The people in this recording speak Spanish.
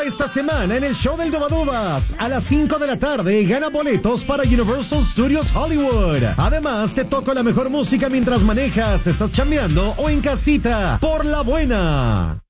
esta semana en el show del Dubadubas. A las 5 de la tarde gana boletos para Universal Studios Hollywood. Además, te toco la mejor música mientras manejas, estás chambeando o en casita. Por la buena.